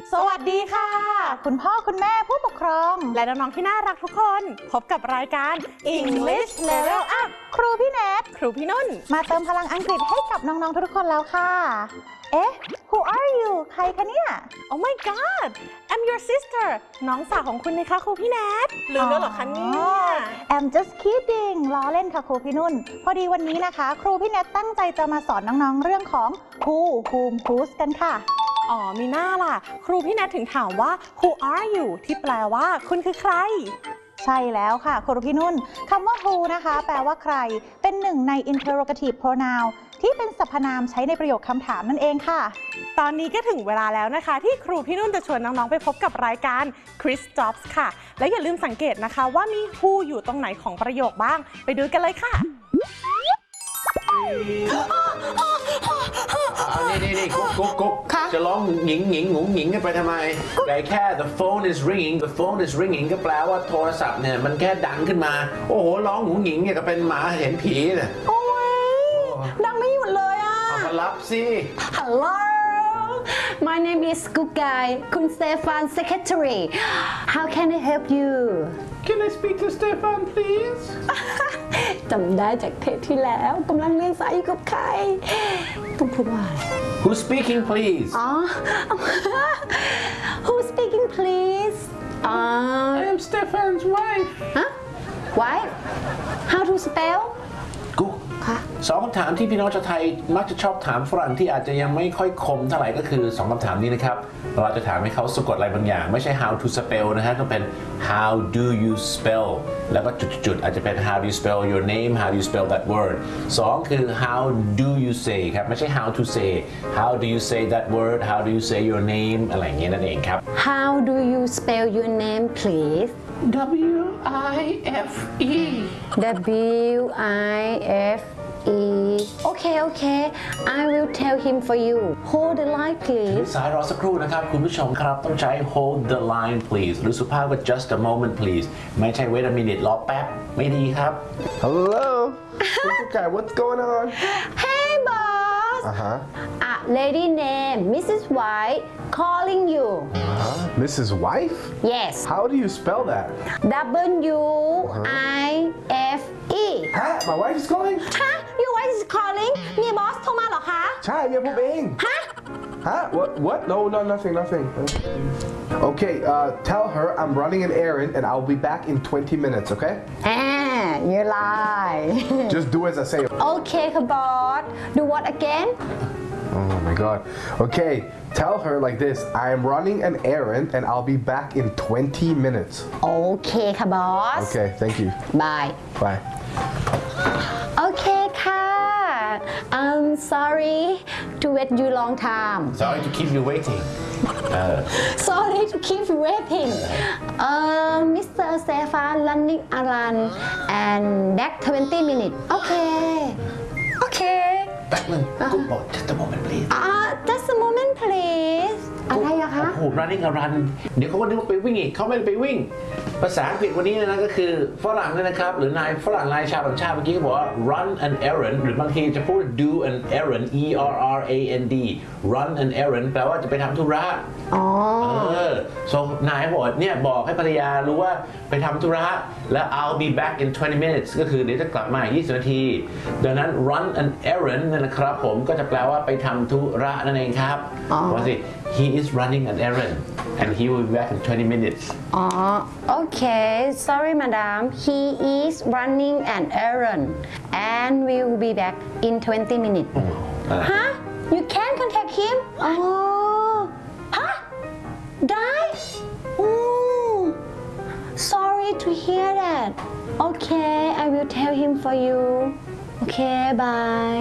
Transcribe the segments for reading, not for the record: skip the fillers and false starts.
สวัสดีค่ะคุณพ่อคุณแม่ผู้ปกครองและน้องๆที่น่ารักทุกคนพบกับรายการ English Level Up ครูพี่แนทครูพี่นุ่นมาเติมพลังอังกฤษให้กับน้องๆทุกคนแล้วค่ะเอ๊ะ Who are you ใครคะเนี่ย Oh my God I'm your sister น้องสาวของคุณนะคะครูพี่แนทลืมแล้วเหรอคะเนี่ย I'm just kidding ล้อเล่นค่ะครูพี่นุ่นพอดีวันนี้นะคะครูพี่แนทตั้งใจจะมาสอนน้องๆเรื่องของ Who Whom Whose กันค่ะอ๋อมีหน้าล่ะครูพี่แนทถึงถามว่า Who are you ที่แปลว่าคุณคือใครใช่แล้วค่ะครูพี่นุ่นคำว่า who นะคะแปลว่าใครเป็นหนึ่งใน interrogative pronoun ที่เป็นสรรพนามใช้ในประโยคคำถามนั่นเองค่ะตอนนี้ก็ถึงเวลาแล้วนะคะที่ครูพี่นุ่นจะชวนน้องๆไปพบกับรายการ Chris Jobs ค่ะและอย่าลืมสังเกตนะคะว่ามี who อยู่ตรงไหนของประโยคบ้างไปดูกันเลยค่ะนี่กุ๊กจะร้องหงิงงุ๋งหงิงกันไปทำไมไกแค่ the phone is ringing ก็แปลว่าโทรศัพท์เนี่ยมันแค่ดังขึ้นมาโอ้โหร้องหงุ๋งหงิงเนี่ยก็เป็นหมาเห็นผีเนี่ยโอ้ยดังไม่หยุดเลยอ่ะเอามารับสิ Hello my name is Gugai คุณ Stefan secretary how can I help you Can I speak to Stefan please จำได้จากเทปที่แล้วกำลังเรียนสายอยู่กับใครต้องพูดว่าอะไร Who's speaking please อ๋อ Who's speaking please I am Stefan's wife huh wife how to spell กุ๊กสองคำถามที่พี่น้องชาวไทยมักจะชอบถามฝรั่งที่อาจจะยังไม่ค่อยคมเท่าไหร่ก็คือ2คำถามนี้นะครับเราจะถามให้เขาสะกดอะไรบางอย่างไม่ใช่ how to spell นะฮะต้องเป็น how do you spell แล้วก็จุดๆอาจจะเป็น how do you spell your name how do you spell that word 2คือ how do you say ครับไม่ใช่ how to say how do you say that word how do you say your name อะไรอย่างเงี้ยนั่นเองครับ how do you spell your name please W-I-F-E W-I-F-E Okay I will tell him for you hold the line please สายรอสักครู่นะครับคุณผู้ชมครับต้องใช้ hold the line please หรือสุภาพว่า just a moment please ไม่ใช่ wait a minute รอแป๊บไม่ดีครับ Hello Okay what's going on Hey boss A lady named Mrs. White calling you Mrs. Wife Yes How do you spell that W-I-F-E Huh? My wife is calling ฮะ Your wife is calling เมียบอสโทรมาเหรอคะใช่เมียผมเองฮะ Huh? What? No, nothing Okay, tell her I'm running an errand and I'll be back in 20 minutes, okay? You lie Just do as I say Okay ค่ะบอส Do what again Oh my god Okay, tell her like this I am running an errand and I'll be back in 20 minutes Okay ค่ะบอส Okay, thank you Bye Bye Okay ค่ะI'm sorry to wait you long time Sorry to keep you waiting Sorry to keep you waiting Mr. Stefan running errand and back 20 minutes Okay แป๊บนึงกุ๊กบอก just a moment please Just a moment please อะไรอะคะโอ้โห running a run เดี๋ยวเขาก็นึกว่าไปวิ่งอีกเขาไม่ได้ไปวิ่งภาษาอังกฤษวันนี้นะก็คือฝรั่งเนี่ยนะครับหรือนายฝรั่งนายชาวต่างชาติเมื่อกี้เขาบอกว่า run an errand หรือบางทีจะพูด do an errand E-R-R-A-N-D run an errand แปลว่าจะไปทำธุระso นายบอกเนี่ยบอกให้ภรรยารู้ว่าไปทำธุระแล้ว I'll be back in 20 minutes ก็คือเดี๋ยวจะกลับมา20 นาทีดังนั้น run an errand นะครับผมก็จะแปลว่าไปทำธุระนั่นเองครับว่าสิHe is running an errand and he will be back in 20 minutes. Okay. Sorry, madam. He is running an errand and will be back in 20 minutes. Huh? You can contact him? Huh? Die? Sorry to hear that. Okay, I will tell him for you. Okay, bye.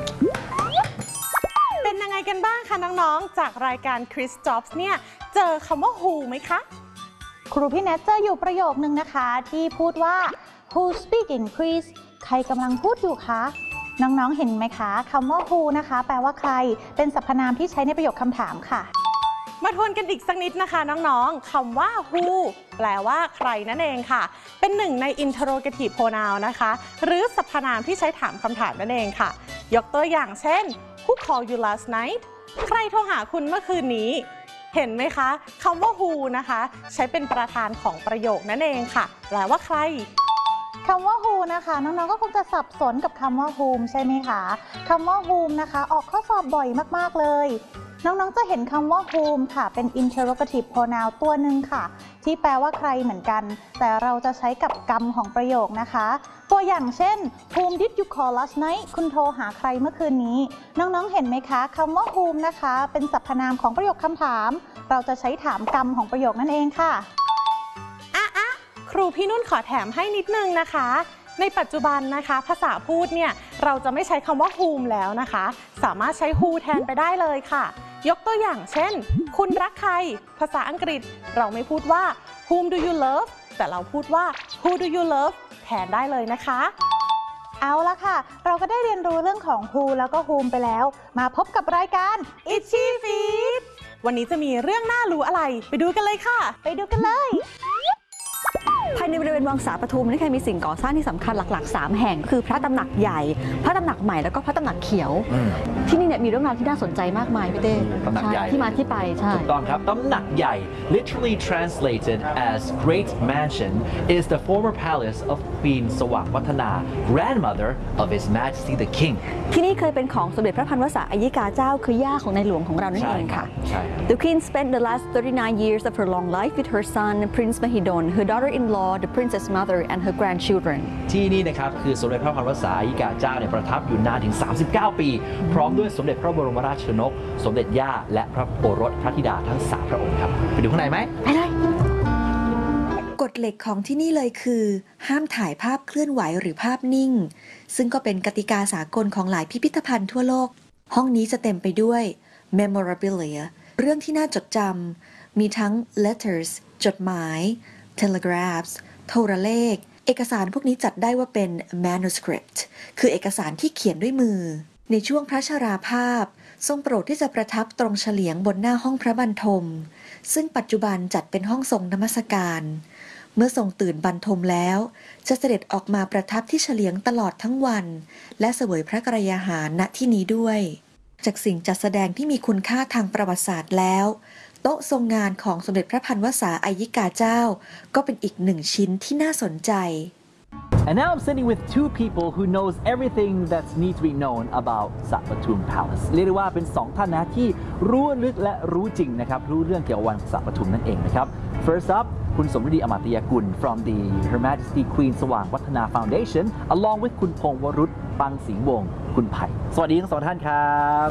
เป็นยังไงกันบ้างคะน้องๆจากรายการ Chris Jobs เนี่ยเจอคำว่า who ไหมคะครูพี่แนทเจออยู่ประโยคนึงนะคะที่พูดว่า Who's speaking please ใครกำลังพูดอยู่คะน้องๆเห็นไหมคะคำว่า who นะคะแปลว่าใครเป็นสรรพนามที่ใช้ในประโยคคำถามค่ะมาทวนกันอีกสักนิดนะคะน้องๆคำว่า who แปลว่าใครนั่นเองค่ะเป็นหนึ่งใน interrogative pronoun นะคะหรือสรรพนามที่ใช้ถามคำถามนั่นเองค่ะยกตัวอย่างเช่นWho called you last night ใครโทรหาคุณเมื่อคืนนี้เห็นไหมคะคำว่า who นะคะใช้เป็นประธานของประโยคนั่นเองค่ะแปลว่าใครคำว่า who นะคะน้องๆก็คงจะสับสนกับคำว่า whom ใช่ไหมคะคำว่า whom นะคะออกข้อสอบบ่อยมากๆเลยน้องๆจะเห็นคำว่า whom ค่ะเป็น interrogative pronoun ตัวหนึ่งค่ะที่แปลว่าใครเหมือนกันแต่เราจะใช้กับกรรมของประโยคนะคะตัวอย่างเช่น whom did you call last night คุณโทรหาใครเมื่อคืนนี้น้องๆเห็นไหมคะคำว่า whom นะคะเป็นสรรพนามของประโยคคำถามเราจะใช้ถามกรรมของประโยคนั่นเองค่ะครูพี่นุ่นขอแถมให้นิดนึงนะคะในปัจจุบันนะคะภาษาพูดเนี่ยเราจะไม่ใช้คำว่า whom แล้วนะคะสามารถใช้ who แทนไปได้เลยค่ะยกตัวอย่างเช่นคุณรักใครภาษาอังกฤษเราไม่พูดว่า whom do you love แต่เราพูดว่า who do you love แทนได้เลยนะคะเอาละค่ะเราก็ได้เรียนรู้เรื่องของ who แล้วก็ whom ไปแล้วมาพบกับรายการ Itchy Feet วันนี้จะมีเรื่องน่ารู้อะไรไปดูกันเลยค่ะไปดูกันเลยภายในบริเวณวังสาปทุมนี่ค่ะมีสิ่งก่อสร้างที่สำคัญหลักๆ3แห่งคือพระตำหนักใหญ่พระตำหนักใหม่แล้วก็พระตำหนักเขียวที่นี่เนี่ยมีเรื่องราวที่น่าสนใจมากมายพี่เต้ตำหนักใหญ่ที่มาที่ไปใช่ถูกต้องครับตำหนักใหญ่ literally translated as Great Mansion is the former palace of Queen สว่างวัฒนา grandmother of His Majesty the King ที่นี่เคยเป็นของสมเด็จพระพันวษาอัยยิกาเจ้าคือย่าของในหลวงของเรานั่นเองค่ะ The Queen spent the last 39 years of her long life with her son Prince Mahidol her daughter-in-law the Princess Mother and her grandchildren ที่นี่นะครับคือสมเด็จพระพันวษาอัยยิกาเจ้าเนี่ยประทับอยู่นานถึง39 ปีพร้อมด้วยสมเด็จพระบรมราชชนกสมเด็จย่าและพระโอรสพระธิดาทั้ง3พระองค์ครับไปดูข้างในไหมไปเลยกฎเหล็กของที่นี่เลยคือห้ามถ่ายภาพเคลื่อนไหวหรือภาพนิ่งซึ่งก็เป็นกติกาสากลของหลายพิพิธภัณฑ์ทั่วโลกห้องนี้จะเต็มไปด้วย memorabilia เรื่องที่น่าจดจำมีทั้ง letters จดหมาย telegraphs โทรเลขเอกสารพวกนี้จัดได้ว่าเป็น manuscript คือเอกสารที่เขียนด้วยมือในช่วงพระชราภาพทรงโปรดที่จะประทับตรงเฉลียงบนหน้าห้องพระบรรทมซึ่งปัจจุบันจัดเป็นห้องทรงนมัสการเมื่อทรงตื่นบรรทมแล้วจะเสด็จออกมาประทับที่เฉลียงตลอดทั้งวันและเสวยพระกรยาหารณที่นี้ด้วยจากสิ่งจัดแสดงที่มีคุณค่าทางประวัติศาสตร์แล้วโต๊ะทรงงานของสมเด็จพระพันวษาอัยยิกาเจ้าก็เป็นอีกหนึ่งชิ้นที่น่าสนใจ And now I'm sitting with two people who knows everything that needs to be known about Sapatum Palace เรียกได้ว่าเป็น2ท่านนะที่รู้ลึกและรู้จริงนะครับรู้เรื่องเกี่ยวกับวังสาปทุมนั่นเองนะครับ First up คุณสมฤดีอมาตยกุล from the Her Majesty Queen สว่างวัฒนา Foundation along with คุณพงษ์วรุษปังสิงห์วงศ์คุณไผ่สวัสดีทั้ง2ท่านครับ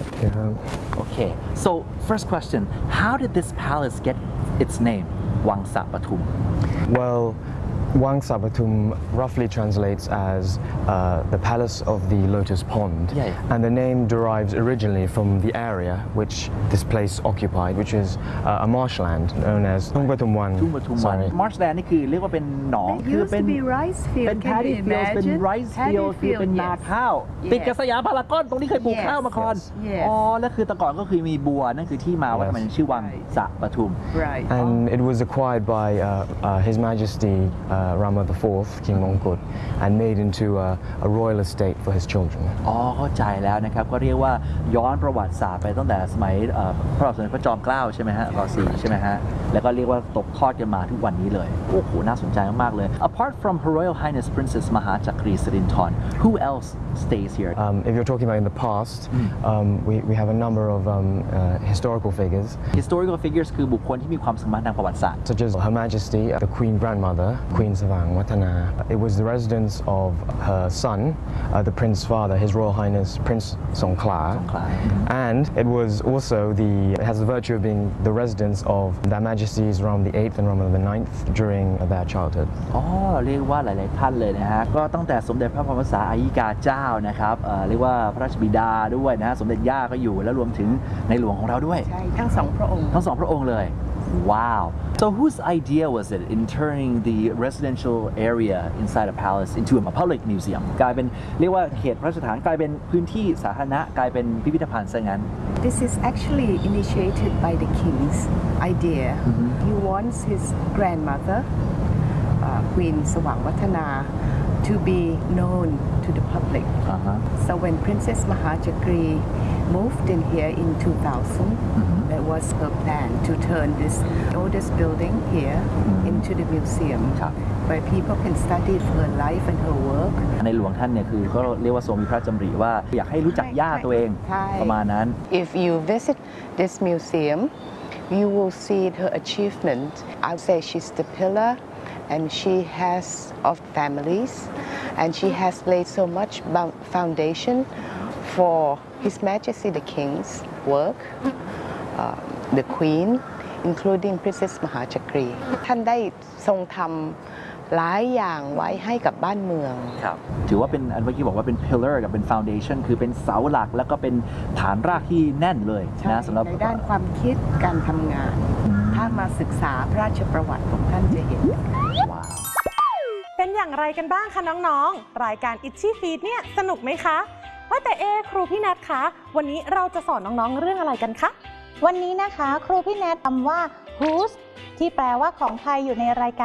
Okay so first question how did this palace get its name วังสาปทุม Well Wang Sapatum roughly translates as the palace of the lotus pond, and the name derives originally from the area which this place occupied, which is a marshland known as Tungpatum Wan. Marshland นี่คือเรียกว่าเป็นหนองคือเป็น rice field เป็น paddy field เป็น rice field คือเป็นนาข้าวติดกับสยามพารากอนตรงนี้เคยปลูกข้าวมาก่อนอ๋อแล้วคือแต่ก่อนก็คือมีบัวนั่นคือที่มาว่าทำไมชื่อวังสะปทุม and it was acquired by His Majesty Rama IV, King Mongkut, and made into a royal estate for his children. อ๋อเข้าใจแล้วนะครับก็เรียกว่าย้อนประวัติศาสตร์ไปตั้งแต่สมัยพระบาทสมเด็จพระจอมเกล้าใช่ไหมฮะร.4 ใช่ไหมฮะแล้วก็เรียกว่าตกทอดกันมาทุกวันนี้เลยโอ้โหน่าสนใจมากๆเลย Apart from Her Royal Highness Princess Mahachakri Sirinthorn, who else stays here? If you're talking about in the past, we have a number of historical figures. Historical figures คือบุคคลที่มีความสำคัญทางประวัติศาสตร์ such as Her Majesty, the Queen Grandmother, Queen Savang Watana. It was the residence of her son, the Prince Father, His Royal Highness Prince Songkla, and it was also it has the virtue of being the residence of Their Majesties Rama the 8th and Rama the 9th during their childhood. อ๋อเรียกว่าหลายๆท่านเลยนะฮะก็ตั้งแต่สมเด็จพระพันวษาอัยยิกาเจ้านะครับเรียกว่าพระราชบิดาด้วยนะสมเด็จย่าก็อยู่แล้วรวมถึงในหลวงของเราด้วยใช่ทั้ง2พระองค์เลย Wow so whose idea was it in turning the residential area inside a palace into a public museum กลายเป็นเรียกว่าเขตพระราชฐานกลายเป็นพื้นที่สาธารณะกลายเป็นพิพิธภัณฑ์ซะงั้น This is actually initiated by the king's idea. He wants his grandmother, Queen สว่างวัฒนา to be known to the public. So when Princess Mahachakri moved in here in 2000. That was her plan to turn this oldest building here into the museum, where people can study her life and her work. ในหลวงท่านเนี่ยคือก็เรียกว่าทรงมีพระราชดำริว่าอยากให้รู้จักย่าตัวเองประมาณนั้น If you visit this museum, you will see her achievement. I'll say she's the pillar, and she has of families, and she has laid so much foundation for His Majesty the King's work, the Queen, including Princess Mahachakri. ท่านได้ทรงทำหลายอย่างไว้ให้กับบ้านเมืองครับถือว่าเป็นอันเมื่อกี้บอกว่าเป็น pillar กับเป็น foundation คือเป็นเสาหลักแล้วก็เป็นฐานรากที่แน่นเลยนะสำหรับในด้านความคิดการทำงาน ถ้ามาศึกษาพระราชประวัติของท่านจะเห็นว้าวเป็นอย่างไรกันบ้างคะน้องๆ รายการ Itchy Feet เนี่ยสนุกไหมคะว่าแต่ครูพี่แนทคะวันนี้เราจะสอนน้องๆเรื่องอะไรกันคะวันนี้นะคะครูพี่แนทคำว่า whose ที่แปลว่าของใครอยู่ในรายการ